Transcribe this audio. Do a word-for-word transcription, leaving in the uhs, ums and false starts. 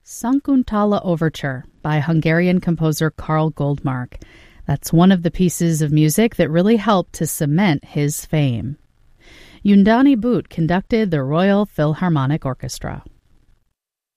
Sankuntala Overture by Hungarian composer Karl Goldmark. That's one of the pieces of music that really helped to cement his fame. Undani Boot conducted the Royal Philharmonic Orchestra.